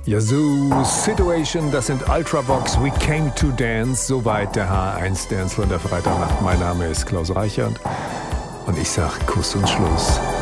Yazoo, Situation, das sind Ultravox, We Came to Dance. Soweit der H1 Dance von der Freitagnacht. Mein Name ist Klaus Reichert und ich sag Kuss und Schluss.